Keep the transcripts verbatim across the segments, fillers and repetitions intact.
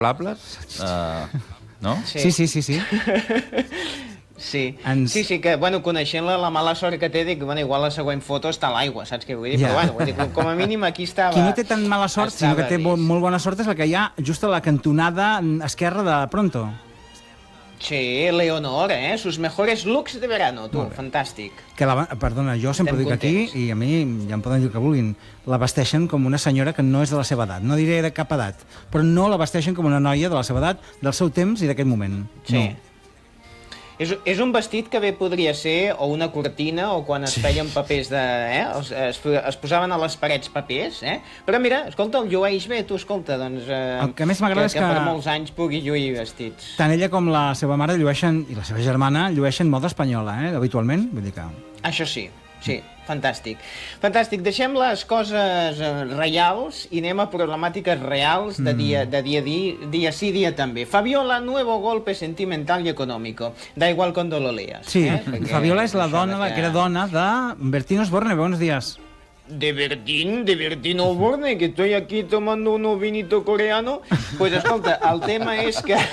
Plables? Uh, no? Sí, sí, sí, sí. Sí. Ens... sí, sí, que, bueno, coneixent-la, la mala sort que té, dic, bueno, igual la següent foto està a l'aigua, saps què vull dir? Ja. Però, bueno, vull dir, com a mínim aquí estava... Qui no té tan mala sort, sinó que té bo, molt bona sort, és el que hi ha just a la cantonada esquerra de Pronto. Sí, Leonor, eh? Sus mejores looks de verano, tu, fantàstic. Que la, perdona, jo sempre Estem ho dic contents. aquí, i a mi ja em poden dir el que vulguin, la vesteixen com una senyora que no és de la seva edat. No diré de cap edat, però no la vesteixen com una noia de la seva edat, del seu temps i d'aquest moment. Sí. No. És, és un vestit que bé podria ser o una cortina o quan es sí. feien papers de... Eh? Es, es, es posaven a les parets papers, eh? Però mira, escolta, el llueix bé, tu, escolta, doncs... Eh, el que més m'agrada és que... Que per molts anys pugui lluir vestits. Tant ella com la seva mare llueixen, i la seva germana llueixen moda espanyola, eh? Habitualment, vull dir que... Això sí, sí, fantàstic. Fantàstic, deixem les coses eh, reials i anem a problemàtiques reals de dia, de dia, dia, dia sí, dia també. Fabiola, nuevo golpe sentimental y económico. Da igual cuando lo leas. Sí, eh? Perquè Fabiola és la dona, que... la que era dona de Bertín Osborne. Buenos días. De Bertín, de Bertín Osborne, que estoy aquí tomando un vinito coreano. Pues escolta, el tema és que...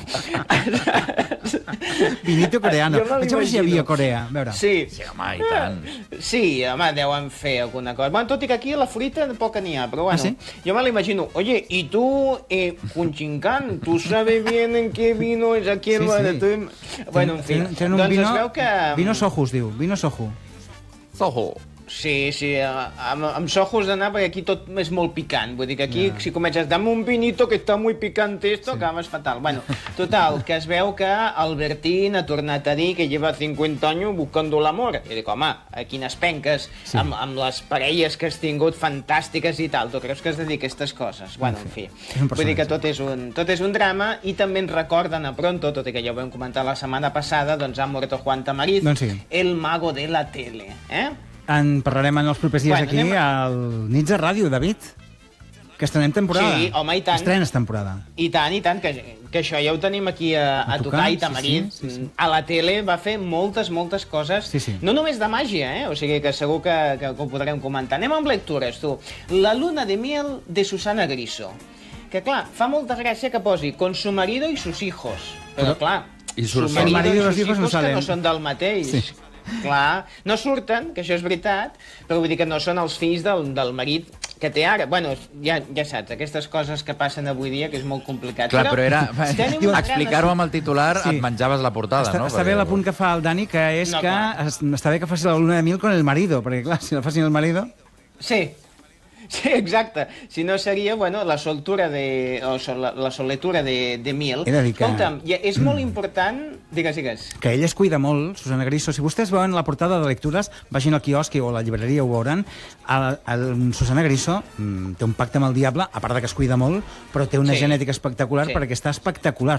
Vinito coreano. Vaig veure si hi havia Corea. A veure. Sí. Sí, home, i tant. Sí, home, deuen fer alguna cosa. Bueno, tot i que aquí a la fruita poca n'hi ha, però bueno, ¿Ah, sí? yo me lo imagino. Oye, y tú, eh, Kunchincán, ¿tú sabes bien en qué vino es aquí el Sí, bar? sí. Tu... Bueno, en fi, Tenen, tenen un doncs vino, es veu que... vino Soju, es diu. Vino Soju. Zoho. Sí, sí, amb, amb sojos d'anar, perquè aquí tot és molt picant. Vull dir que aquí, yeah. si comences, dame un vinito que està muy picante esto, sí. acabes fatal. Bueno, total, que es veu que Albertín ha tornat a dir que lleva cinquanta anys buscando l'amor. I dic, home, a quines penques, sí. amb, amb les parelles que has tingut fantàstiques i tal, tu creus que has de dir aquestes coses? Bueno, en fi, vull dir que tot és, un, tot és un drama i també ens recorden a Pronto, tot i que ja ho vam comentar la setmana passada, doncs ha muerto Juan Tamariz, doncs sí. el mago de la tele, eh? En parlarem en els propers dies Bueno, aquí anem a- al Nits de Ràdio, David. Que estrenem temporada. Sí, home, i tant. Estrenes temporada. I tant, i tant, que, que això ja ho tenim aquí a, a, A tocar, tocar, i Tamariz sí, sí, sí, sí. a la tele va fer moltes, moltes coses, Sí, sí. no només de màgia, eh? O sigui que segur que, que, que ho podrem comentar. Anem amb lectures, tu. La luna de miel de Susana Griso. Que, clar, fa molta gràcia que posi con su marido y sus hijos. Però, Però- clar, I sus su marido, marido y y los sus hijos no hijos que salen. no són del mateix. Sí. Clar, no surten, que això és veritat, però vull dir que no són els fills del, del marit que té ara. Bueno, ja, ja saps, aquestes coses que passen avui dia, que és molt complicat. Clar, però era... tenim una gran- Explicar-ho amb el titular, Sí. et menjaves la portada, Està, no? està bé Perquè- l'apunt que fa el Dani, que és No, que clar. es, està bé que faci la luna de mil con el marido, perquè clar, si la facin el marido... Sí, sí, exacte. Si no seria, bueno, la soltura de... o sol, la, la soletura de, de mil. He de dir que- Escolta'm, ja, és molt important... Digues, digues. Que ell es cuida molt, Susana Griso. Si vostès veuen la portada de lectures, vagin al quiosc o a la llibreria, ho veuran. El, el Susana Griso mm, té un pacte amb el diable, a part de que es cuida molt, però té una Sí. genètica espectacular Sí. perquè està espectacular.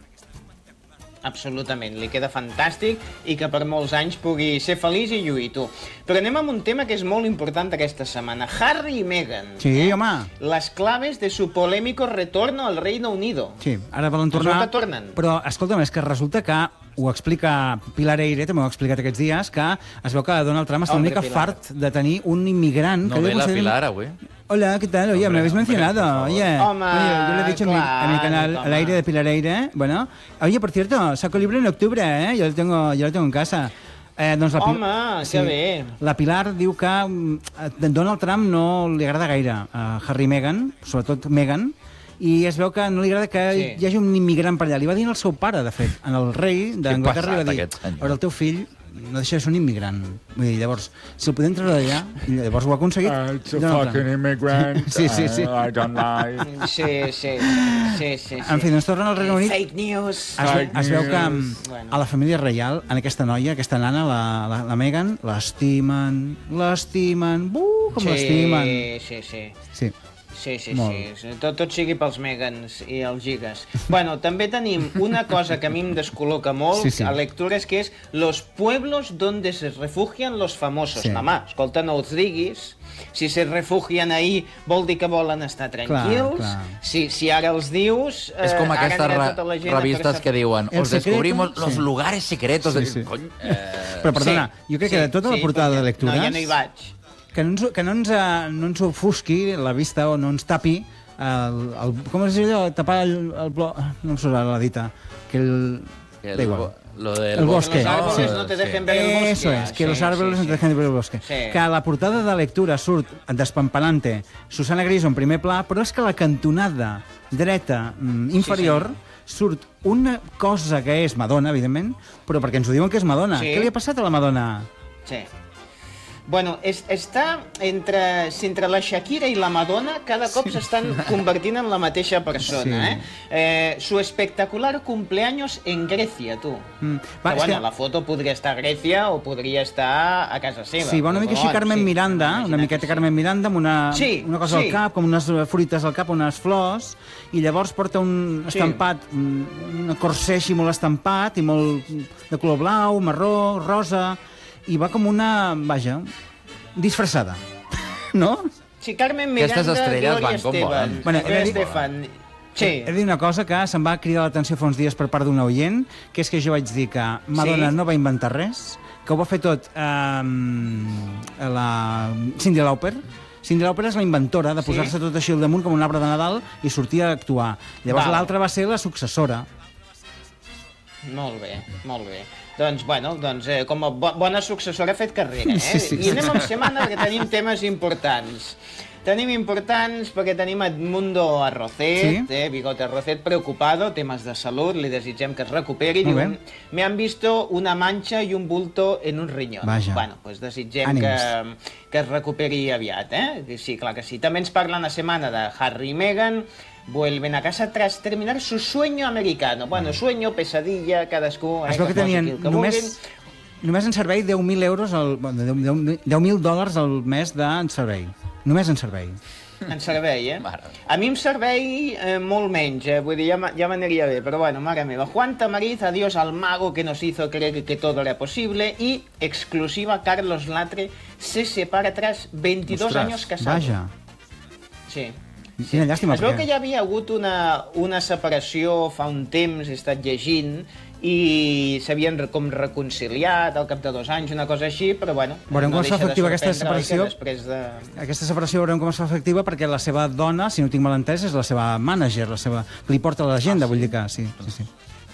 Absolutament, li queda fantàstic i que per molts anys pugui ser feliç i lluir, tu. Però anem amb un tema que és molt important aquesta setmana. Harry i Meghan. Sí, home. Les claves de su polémico retorno al Reino Unido. Sí, ara volen tornar... Resulta que tornen. Però, escolta'm, és que resulta que ho explica Pilar Eire, també ho ha explicat aquests dies, que es veu que Donald Trump està una Hombre, mica Pilar. fart de tenir un immigrant... No que ve li la consideren- Pilar avui. Hola, ¿qué tal? Oye, Hombre, me habéis hombre, mencionado. por favor. Oye, Home, oye, yo le he dicho en mi, claro, en mi canal, toma. al aire de Pilar Eire, bueno. Oye, por cierto, saco libre en octubre, ¿eh? Yo lo tengo, yo lo tengo en casa. Eh, doncs la Pil- Home, que bé. La Pilar diu que mm, Donald Trump no li agrada gaire a Harry i Meghan, sobretot Meghan, i es veu que no li agrada que Sí. hi hagi un immigrant per allà. Li va dir al seu pare, de fet, en el rei d'Anglaterra, li va passat, dir, aquest senyor. però el teu fill no deixa de ser un immigrant. Vull dir, llavors, si el podem treure d'allà, i llavors ho ha aconseguit. Uh, it's a Donald fucking Trump. immigrant. Sí, sí, sí. Uh, I don't like. Sí, sí, sí, sí. sí. En fi, doncs tornen al Regne Unit. Fake news. Es, ve, Fake es veu que news. mm, a la família reial, en aquesta noia, aquesta nana, la, la, la Meghan, l'estimen, l'estimen, buh, com l'estimen. Sí, sí, sí. Sí. Sí, sí, Molt. sí. Tot, tot sigui pels Megans i els Gigas. Bueno, també tenim una cosa que a mi em descol·loca molt Sí, sí. a lectures, que és los pueblos donde se refugian los famosos. Sí. Mamà, escolta, no us diguis. Si se refugien ahí vol dir que volen estar tranquils. clar. Si, si ara els dius... És com eh, ara aquestes anirà re tota la gent a revistes fer-se- que diuen El os secreto, descubrimos los sí. lugares secretos. Sí, de... sí. Cony, eh... Però, perdona, jo crec que de tota la portada perquè- de lectures... No, ja no hi vaig. Que no ens, que no ens, eh, no ens ofusqui la vista o no ens tapi el, el, com es diu allò? Tapar el, el blo... No em surt ara la dita. Que el... El, Da igual. Lo del El bosque. Los árboles Sí. no te dejen ver el bosque. Eso es, que Sí, los árboles sí, no te dejen ver el bosque. Sí. Que a la portada de lectura surt despampanante Susana Griso en primer pla, però és que a la cantonada dreta mm, inferior sí, sí. surt una cosa que és Madonna, evidentment, però perquè ens ho diuen que és Madonna. Sí. Què li ha passat a la Madonna? Sí. Bueno, és, està entre, si entre la Shakira i la Madonna, cada cop s'estan convertint en la mateixa persona, Sí. eh? eh? Su espectacular cumpleaños en Grecia, tu. Mm, Va, va, és bueno, que- la foto podria estar a Grècia o podria estar a casa seva. Sí, va una Però, mica així bueno, Carmen sí, Miranda, una imagina't miqueta que sí. Carmen Miranda, amb una, Sí, una cosa sí. al cap, com unes fruites al cap, unes flors, i llavors porta un Sí. estampat, un un corsé així molt estampat, i molt de color blau, marró, rosa, i va com una, vaja, disfressada, no? Sí, Carmen Aquestes Miranda, estrelles Gloria van com Estefan. volen. Bueno, he de Gloria dir- Estefan. Sí. He de dir una cosa que se'm va cridar l'atenció fa uns dies per part d'una oient, que és que jo vaig dir que Madonna Sí? no va inventar res, que ho va fer tot eh, la Cyndi Lauper. Cyndi Lauper és la inventora de Sí? posar-se tot així al damunt com un arbre de Nadal i sortir a actuar. Llavors Val. l'altra va ser la successora. Molt bé, molt bé. Doncs, bueno, doncs, eh, com a bo bona successora ha fet carrera, eh? Sí, sí, I sí. anem amb setmana perquè tenim temes importants. Tenim importants perquè tenim Edmundo Arrocet, Sí. eh, Bigote Arrocet, preocupado, temes de salut, li desitgem que es recuperi. Molt Diu, bé. me han visto una mancha i un bulto en un riñón. Vaja. Bueno, doncs desitgem Ànims. que, que es recuperi aviat, eh? Sí, clar que sí. També ens parlen la setmana de Harry i Meghan, vuelven a casa tras terminar su sueño americano. Bueno, sueño, pesadilla, cadascú... Eh, Es veu que posi tenien aquí el que només, vulguin. només en servei deu mil euros, al, bueno, deu mil dòlars al mes de en servei. Només en servei. En servei, eh? Mare. A mi em servei eh, molt menys, eh? Vull dir, ja, ma- ja m'aniria bé, però bueno, mare meva. Juan Tamariz, adiós al mago que nos hizo creer que todo era posible, y exclusiva, Carlos Latre se separa tras veintidós Ostres, años casado. Vaja. Sí. Quina llàstima. Es veu perquè- que ja havia hagut una, una separació fa un temps, he estat llegint, i s'havien re- com reconciliat al cap de dos anys, una cosa així, però bueno... Veurem com es fa deixa de efectiva aquesta sorprendre, oi, que separació. Després de... Aquesta separació veurem com es fa efectiva perquè la seva dona, si no tinc mal entès, és la seva mànager, la seva... que li porta l'agenda, ah, sí? vull dir que sí. sí, sí.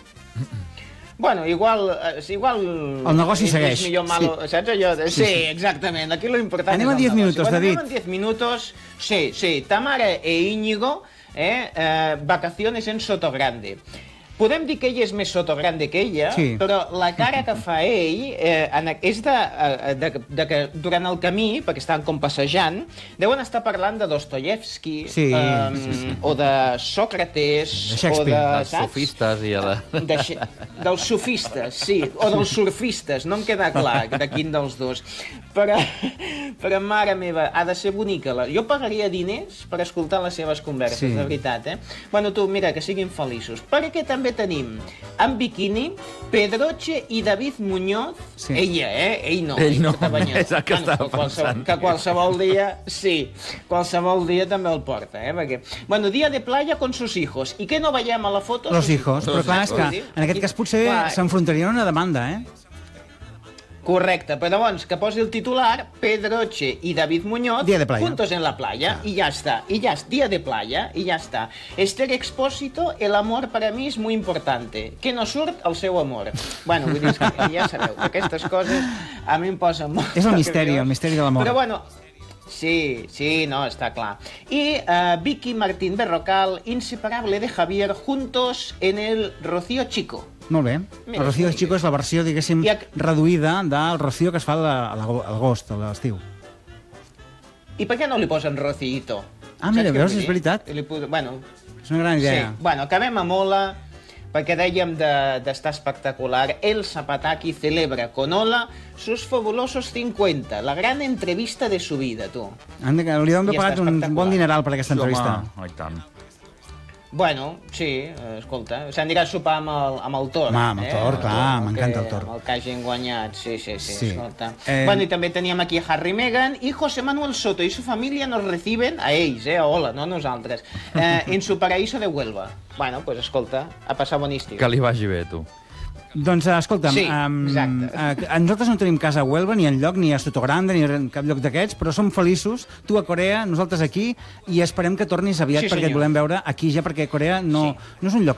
Bueno, igual... eh, igual El negoci és, segueix. És millor malo, Sí. saps allò? De... Sí, exactament. Aquí lo important Anem és a el diez negoci. minutos, Bueno, David. anem en diez minutos. Sí, sí. Tamara e Íñigo, eh, eh, vacaciones en Sotogrande. Podem dir que ell és més Sotogrande que ella, Sí. però la cara que fa ell eh, en, és de, eh, de, de que durant el camí, perquè estaven com passejant, deuen estar parlant de Dostoyevsky, Sí, eh, sí, sí. o de Sòcrates, De o Shakespeare. de... Els saps? sofistes i de... De, xe- dels sofistes, sí, o dels surfistes, no em queda clar de quin dels dos. Però, però mare meva, ha de ser bonica. La... Jo pagaria diners per escoltar les seves converses, Sí. de veritat, eh? Bueno, tu, mira, que siguin feliços. Perquè també tenim en bikini Pedroche i David Muñoz, Sí. ella, eh? Ell no, Ell no, porta banyador. és el que estava que qualsevol, pensant. que qualsevol dia, sí, qualsevol dia també el porta, eh? Perquè, bueno, dia de playa con sus hijos. I què no veiem a la foto? Los Sus hijos, però clar, és que en aquest cas potser Clar. s'enfrontarien a una demanda, eh? Correcte, però llavors que posi el titular Pedroche y David Muñoz Día de playa. juntos en la playa y ya está, y ya es día de playa y ya está. Esther Expósito, el amor para mí es muy importante. Que no surt el seu amor. Bueno, vull dir, és que ja sabeu que aquestes coses a mi em posen molt És el misteri, nerviós. el misteri de l'amor. Però bueno, sí, sí, no, està clar. I uh, Vicky Martín Berrocal, inseparable de Javier, juntos en el Rocío Chico. Molt bé. Mira, El Rocío molt Chico bé. és la versió, diguéssim, I ac- reduïda del Rocío que es fa a la- a l'ago- a l'agost, a l'estiu. I per què no li posen Rocíito? Ah, mira, Saps què veus, vull és dir? veritat. Li posa... Bueno, És una gran sí. idea. Bueno, acabem amb Ola, perquè dèiem de- d'estar espectacular. El Zapataki celebra con Ola sus fabulosos cincuenta, la gran entrevista de su vida, tu. Han de, li han I pagat està un espectacular. bon dineral per aquesta entrevista. Home, i tant. Bueno, sí, eh, escolta, s'anirà a sopar amb el, amb el Thor. Home, amb el Thor, clar, m'encanta el Thor. Amb el que hagin guanyat, sí, sí, sí, Sí. escolta. Eh, Bueno, y también teníem aquí a Harry Meghan y José Manuel Soto y su familia nos reciben, a ells, eh, a Hola, no a nosaltres, eh, en su paraíso de Huelva. Bueno, pues escolta, a passar bon estiu. Que li vagi bé, tu. Doncs, escolta'm, Sí, um, exacte. uh, nosaltres no tenim casa a Huelva, ni enlloc, ni a Sotogrande, ni en cap lloc d'aquests, però som feliços, tu a Corea, nosaltres aquí, i esperem que tornis aviat Sí, perquè et senyor. volem veure aquí ja, perquè Corea no, Sí. no és un lloc